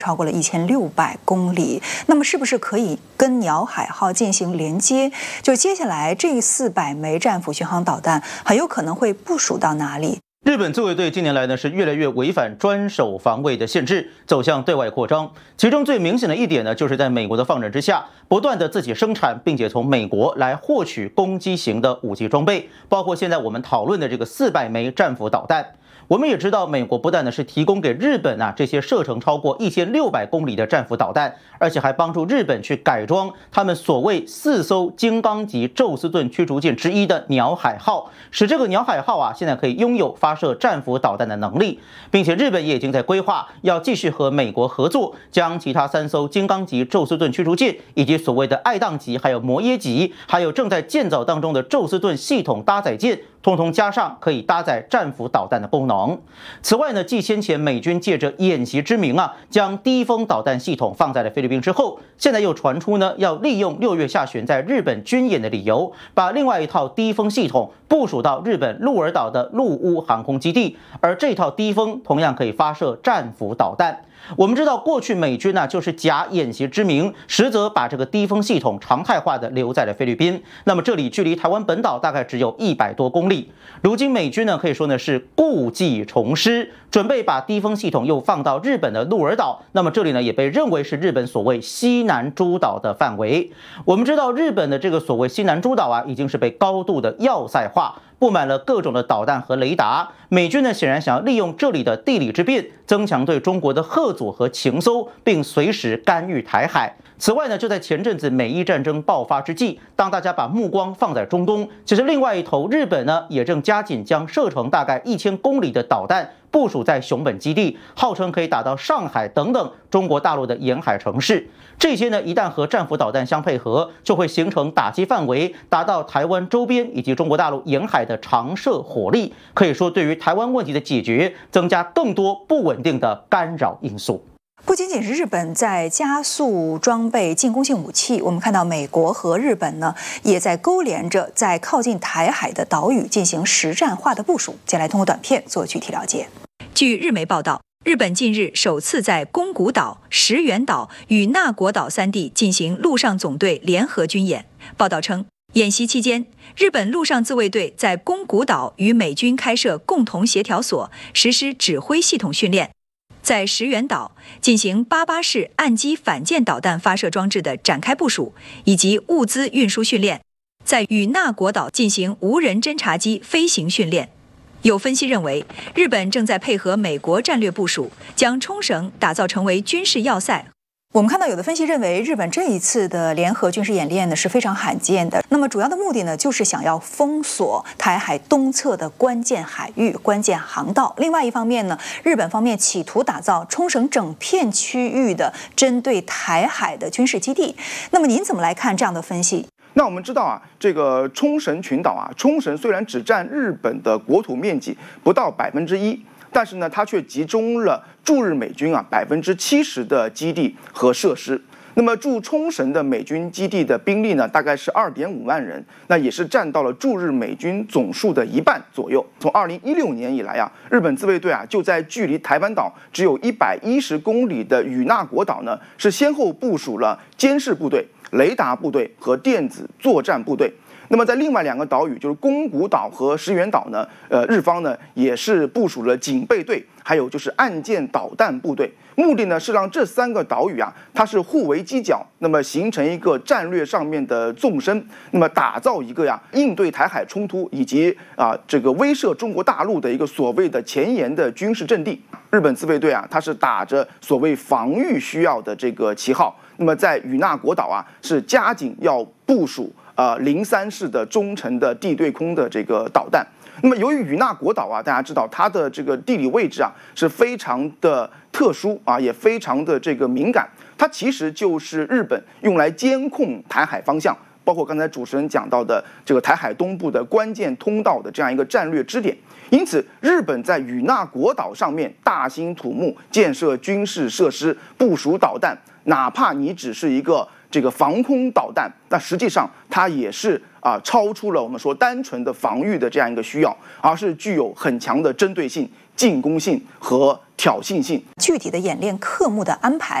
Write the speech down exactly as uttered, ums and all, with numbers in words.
超过了一千六百公里，那么是不是可以跟鸟海号进行连接？就接下来这四百枚战斧巡航导弹很有可能会部署到哪里？ 日本自卫队近年来呢是越来越违反专守防卫的限制，走向对外扩张。其中最明显的一点呢，就是在美国的放任之下，不断的自己生产，并且从美国来获取攻击型的武器装备，包括现在我们讨论的这个四百枚战斧导弹。我们也知道，美国不但呢是提供给日本啊这些射程超过一千六百公里的战斧导弹，而且还帮助日本去改装他们所谓四艘金刚级宙斯盾驱逐舰之一的鸟海号，使这个鸟海号啊现在可以拥有发射战斧导弹的能力，并且日本也已经在规划要继续和美国合作，将其他三艘金刚级宙斯盾驱逐舰以及所谓的爱宕级、还有摩耶级，还有正在建造当中的宙斯盾系统搭载舰，通通加上可以搭载战斧导弹的功能。此外呢，继先前美军借着演习之名啊，将低风导弹系统放在了菲律宾之后，现在又传出呢，要利用六月下旬在日本军演的理由，把另外一套低风系统部署到日本鹿儿岛的陆屋航空基地，而这套低风同样可以发射战斧导弹。我们知道，过去美军呢、啊、就是假演习之名，实则把这个低风系统常态化的留在了菲律宾。那么这里距离台湾本岛大概只有一百多公里。如今美军呢可以说呢是故技重施，准备把低风系统又放到日本的鹿儿岛。那么这里呢也被认为是日本所谓西南诸岛的范围。我们知道日本的这个所谓西南诸岛啊，已经是被高度的要塞化，布满了各种的导弹和雷达。美军呢显然想要利用这里的地理之便，增强对中国的吓阻和情搜，并随时干预台海。此外呢，就在前阵子美伊战争爆发之际，当大家把目光放在中东，其实另外一头日本呢也正加紧将射程大概一千公里的导弹部署在熊本基地，号称可以打到上海等等中国大陆的沿海城市。这些呢一旦和战斧导弹相配合，就会形成打击范围达到台湾周边以及中国大陆沿海的长射火力，可以说对于台湾问题的解决增加更多不稳定的干扰因素。 不仅仅是日本在加速装备进攻性武器，我们看到美国和日本呢也在勾连着在靠近台海的岛屿进行实战化的部署。接下来通过短片做具体了解。据日媒报道，日本近日首次在宫古岛、石垣岛与那国岛三地进行陆上总队联合军演。报道称，演习期间，日本陆上自卫队在宫古岛与美军开设共同协调所，实施指挥系统训练。在石垣岛进行八八式岸基反舰导弹发射装置的展开部署，以及物资运输训练；在与那国岛进行无人侦察机飞行训练。有分析认为，日本正在配合美国战略部署，将冲绳打造成为军事要塞。我们看到有的分析认为，日本这一次的联合军事演练呢是非常罕见的。那么主要的目的呢，就是想要封锁台海东侧的关键海域、关键航道。另外一方面呢，日本方面企图打造冲绳整片区域的针对台海的军事基地。那么您怎么来看这样的分析？ 那我们知道啊，这个冲绳群岛啊，冲绳虽然只占日本的国土面积不到百分之一。但是呢，它却集中了驻日美军啊百分之七十的基地和设施。那么驻冲绳的美军基地的兵力呢，大概是二点五万人，那也是占到了驻日美军总数的一半左右。从二零一六年以来啊，日本自卫队啊就在距离台湾岛只有一百一十公里的与那国岛呢，是先后部署了监视部队、雷达部队和电子作战部队。那么在另外两个岛屿，就是宫古岛和石垣岛呢，呃，日方呢也是部署了警备队，还有就是岸舰导弹部队。目的呢是让这三个岛屿啊，它是互为犄角，那么形成一个战略上面的纵深，那么打造一个呀应对台海冲突以及啊这个威慑中国大陆的一个所谓的前沿的军事阵地。日本自卫队啊，它是打着所谓防御需要的这个旗号，那么在与那国岛啊是加紧要部署。呃，零三式的中程的地对空的这个导弹。那么，由于与那国岛啊，大家知道它的这个地理位置啊是非常的特殊啊，也非常的这个敏感。它其实就是日本用来监控台海方向，包括刚才主持人讲到的这个台海东部的关键通道的这样一个战略支点。因此，日本在与那国岛上面大兴土木，建设军事设施，部署导弹，哪怕你只是一个这个防空导弹，那实际上它也是啊超出了我们说单纯的防御的这样一个需要，而是具有很强的针对性、进攻性和挑衅性。 具体的演练科目的安排